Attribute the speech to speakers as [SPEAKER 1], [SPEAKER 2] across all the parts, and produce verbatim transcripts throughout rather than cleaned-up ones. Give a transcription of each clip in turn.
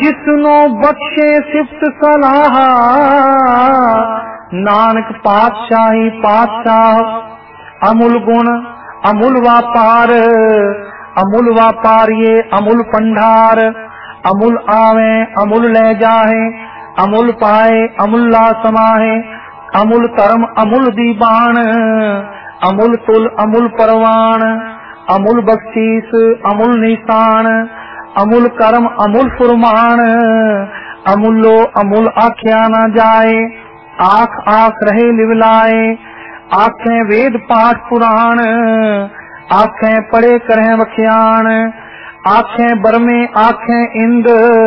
[SPEAKER 1] जिसनो बख्शे सिफ्त सलाह, नानक पातशाही पातशाह। अमूल गुण अमूल व्यापार, अमूल व्यापार ये अमूल पंडार। अमूल आवे अमूल ले जाहे, अमूल पाए अमूल ला समाहे। अमूल धर्म अमूल दीवान, अमूल तुल अमूल परवान। अमूल बख्शीस अमूल निशान, अमूल कर्म अमूल फुरमान। अमूलो अमूल आख्या न जाए, आख आख रहे लिवलाए। आखें वेद पाठ पुराण, आखें पढ़े करें वख्यान। आखें बरमे आखें इंद,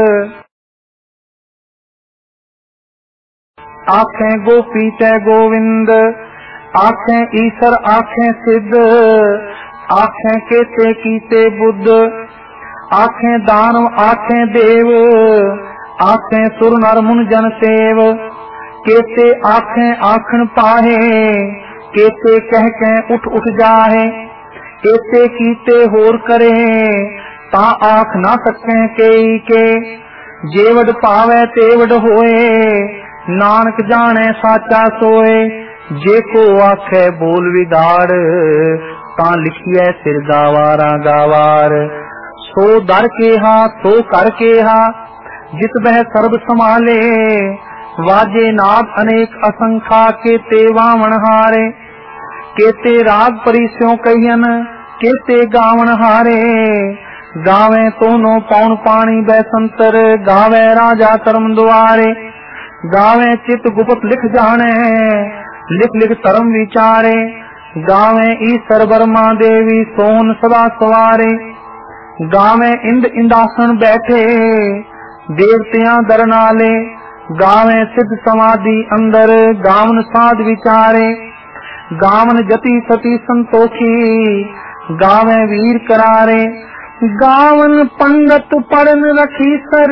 [SPEAKER 1] आखें गोपी तय गोविंद। आखें ईश्वर आखें सिद्ध, आखें केते कीते बुद्ध। आखें दानव आखें देव, आखें सुर नर मुन जन सेव। केते आखें आखन पाहे, केते कह कह उठ उठ जाहे। केते कीते होर करे, ता आख ना सकें केई के। जेवड पावे तेवड होए, नानक जाने साचा सोए। जेको आखे बोल विगाड़, ता लिखिए सिर गावारा गावार। सो दर केहा सो कर केहा, जित बह सर्ब संभाले। वाजे नाद अनेक असंखा, केते वामन हारे। केते राग परिस्यों कहियन, केते गावन हारे। गावे तोनो पौन पानी बैसंतर, गावे राजा धर्म द्वारे। गावे चित गुप्त लिख जाने, लिख लिख धर्म विचारे। गावे ईश्वर बर्मा देवी सोन सदा सवारे। गावे इंद इंदासन बैठे, देवतियां दर नाले। गावे सिद्ध समाधि अंदर, गावन साध विचारे। गावन जति सती संतोखी, गावे वीर करारे। गावन पंडित पढ़न रखी सर,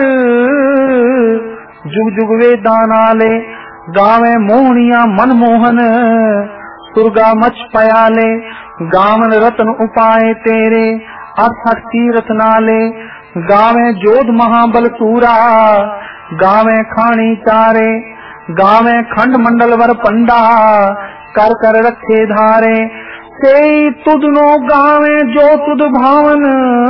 [SPEAKER 1] जुग जुग वेदा नाले। गावे मोहनिया मनमोहन, सुरगा मच पयाले। गावन रतन उपाय तेरे, अर्थक तीरथ नाले। गावे जोध महाबल सूरा, गावे खानी चारे। गावे खंड मंडल वर पंडा, कर कर रखे धारे। से तुद नो गावे जो तुद भावन,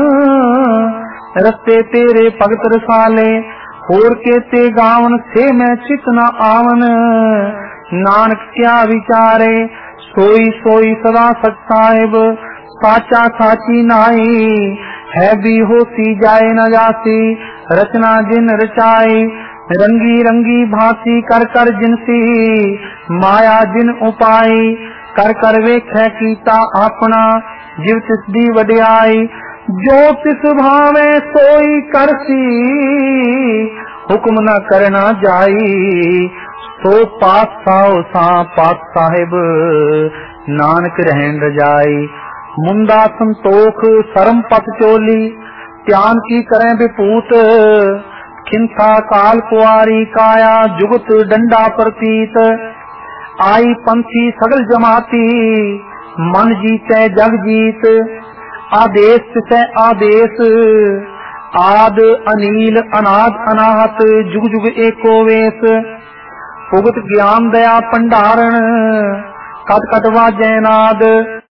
[SPEAKER 1] रस्ते तेरे भगत रसाले। होर के ते गावन से मैं चित न आवन, नानक क्या विचारे। सोई सोई सदा सच साहिब, साचा साची नाई। है भी होसी जाए न जासी, रचना जिन रचाई। रंगी रंगी भांति कर कर जिनसी, माया जिन उपाई। कर कर वेख्या कीता अपना, जिव तिस दी वड्याई। जो तिस भावे सोई करसी, हुक्म न करना जाई। सो पात साओ सा पात साहिब, नानक रहन रजाई। मुंदा संतोख सरम पत चोली, त्यान की करें विपूत। खिंथा काल कुआरी काया, जुगत डंडा प्रतीत। आई पंथी सगल जमाती, मन जीते जग जीत। आदेश से आदेश, आद अनील अनाद अनाहत। जुग जुग एको वेश, भुगत ज्ञान दया भंडारण। कट कट वाजै नाद,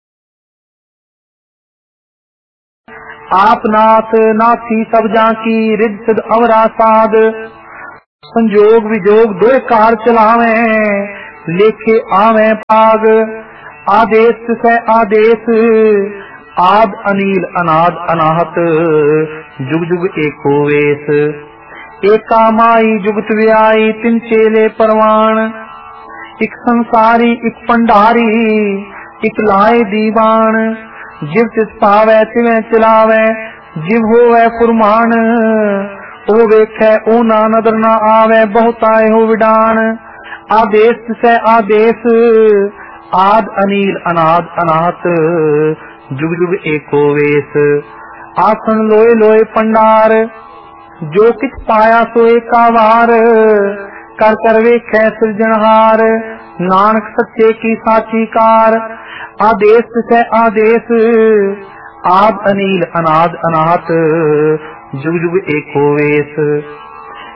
[SPEAKER 1] आप नाथ नाथी सब जाकी। रिद सिद अवरा साध, संजोग विजोग दो कार चलावे। लेखे आवे पाग, आदेश से आदेश। आद अनील अनाद अनाहत, जुग जुग एको वेश। एका माई जुगत व्याई, तिन चेले परवान। इक संसारी इक पंडारी, इक लाए दीवान। जिव तिस पावे तिवें चलावे, जिव होवे फुरमान। ओ वेखे ओ ना नदर ना आवे, बहुताए हो विडान। आदेश से आदेश, आद अनील अनाद अनाहत। जुग जुग एको वेश। आसन लोए लोए पंडार, जो किछ पाया सो एका वार। कर कर वेखे सिरजनहार, नानक सच्चे की साची कार। आदेश से आदेश, आद अनील अनाद अनाहत। जुग जुग एको वेश।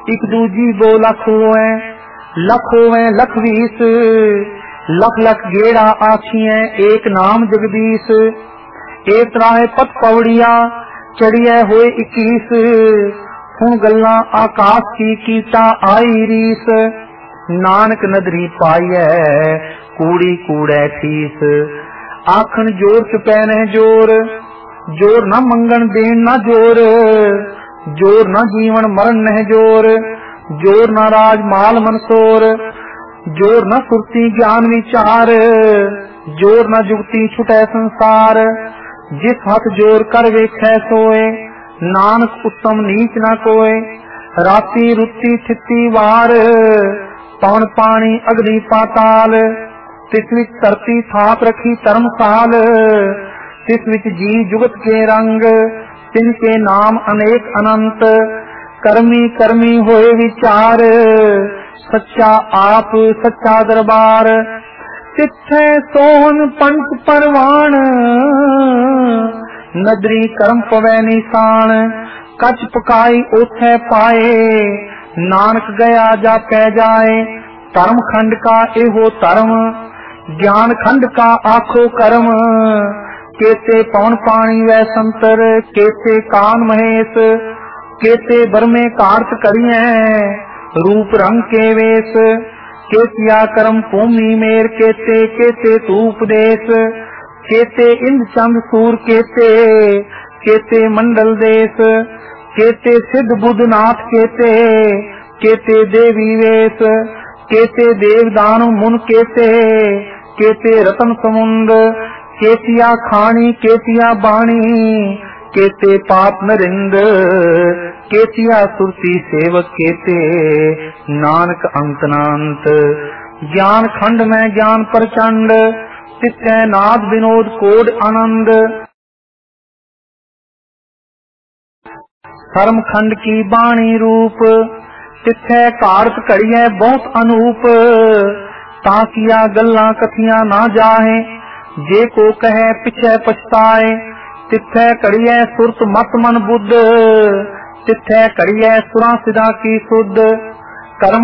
[SPEAKER 1] एक दूजी बो लख होवे, लख होवे लख बीस, लख लख गेड़ा आखिए एक नाम जगदीश। एक राह पत पौड़िया चढ़िए होए इक्कीस, सुन गल्ला आकाश की कीता आई रीस। नानक नदरी पाइए कूड़ी कूड़े ठीस, आखन जोर चुपै ने जोर, जोर न मंगन देन न जोर, जोर न जीवन मरण नह जोर, जोर न राज माल मनसोर, जोर न सुरती ज्ञान विचार, जोर न जुगती छुटै संसार। जिस हथ जोर कर वेखै सोए, नानक उत्तम नीच न कोय। राती रुती थिती वार, पवन पानी अग्नि पाताल, तिस विच धरती थाप रखी धर्मसाल। तिस विच जी जुगत के रंग, तिनके नाम अनेक अनंत। कर्मी कर्मी होए विचार, सच्चा आप सच्चा दरबार। तिथे सोहन पंच परवान, नदरी कर्म पवै निशान। कच पकाई ओथे पाए, नानक गया जापै जाए। धर्म खंड का एहो धर्म, ज्ञान खंड का आखो कर्म। केते पवन पानी वै संतर, केते कान महेश। केते बरमे कार्त करिए, रूप रंग के वेश। केतिया कर्म भूमि मेर केते, केते तू उपदेश। केते इंद्र चंद सूर केते, केते मंडल देश। केते सिद्ध बुद्ध नाथ केते, केते देवी वेश। केते देव दानु मुन केते, केते रतन समुंद। केतिया खानी केतिया बाणी, केते पाप नरिंद। केतिया सुरती सेवक केते, नानक अंत नांत। ज्ञान खंड में ज्ञान प्रचंड, तिथे नाद विनोद कोड आनंद। धर्म खंड की बाणी रूप, तिथे कारत घड़िए बहुत अनूप। ताकिया गल्ला कथिया ना जाहे, जे को कहे पिछे पछताए। तिथे घड़िए सुरत मत मन बुद्ध, तिथे घड़िए सुरा सिदा की सुध। कर्म